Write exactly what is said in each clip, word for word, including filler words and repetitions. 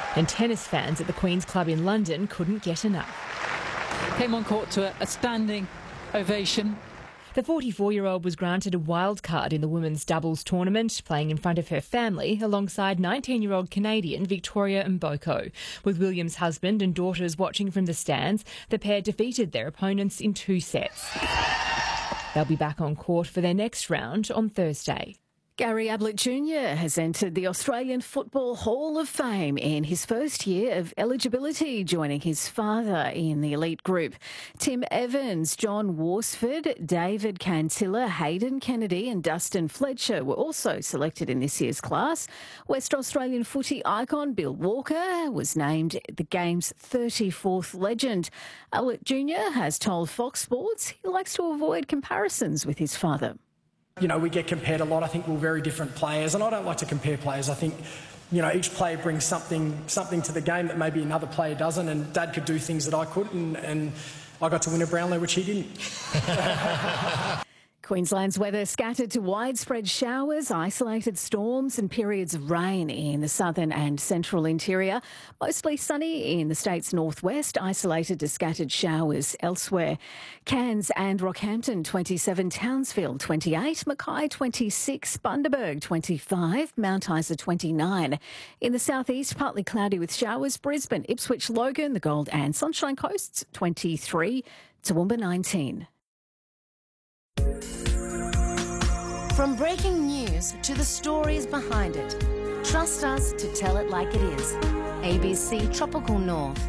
And tennis fans at the Queen's Club in London couldn't get enough. Came on court to a, a standing ovation. The forty-four-year-old was granted a wild card in the women's doubles tournament, playing in front of her family alongside nineteen-year-old Canadian Victoria Mboko. With Williams' husband and daughters watching from the stands, the pair defeated their opponents in two sets. They'll be back on court for their next round on Thursday. Gary Ablett Junior has entered the Australian Football Hall of Fame in his first year of eligibility, joining his father in the elite group. Tim Evans, John Worsford, David Cantilla, Hayden Kennedy and Dustin Fletcher were also selected in this year's class. West Australian footy icon Bill Walker was named the game's thirty-fourth legend. Ablett Junior has told Fox Sports he likes to avoid comparisons with his father. You know, we get compared a lot. I think we're very different players, and I don't like to compare players. I think, you know, each player brings something something to the game that maybe another player doesn't, and Dad could do things that I couldn't, and I got to win a Brownlow, which he didn't. Queensland's weather scattered to widespread showers, isolated storms and periods of rain in the southern and central interior. Mostly sunny in the state's northwest, isolated to scattered showers elsewhere. Cairns and Rockhampton twenty-seven, Townsville twenty-eight, Mackay twenty-six, Bundaberg twenty-five, Mount Isa twenty-nine. In the southeast, partly cloudy with showers, Brisbane, Ipswich, Logan, the Gold and Sunshine Coasts twenty-three, Toowoomba nineteen. From breaking news to the stories behind it, trust us to tell it like it is. A B C Tropical North.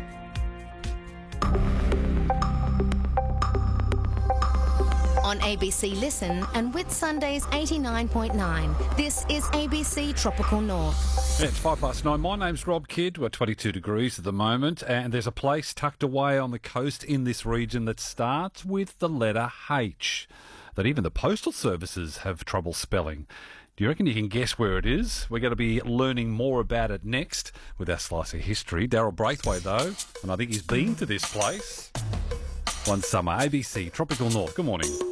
On A B C Listen and with Sundays eighty-nine point nine, this is A B C Tropical North. Yeah, it's five past nine. My name's Rob Kidd. We're twenty-two degrees at the moment, and there's a place tucked away on the coast in this region that starts with the letter H, that even the postal services have trouble spelling. Do you reckon you can guess where it is? We're going to be learning more about it next with our slice of history. Daryl Braithwaite, though, and I think he's been to this place one summer. A B C Tropical North. Good morning.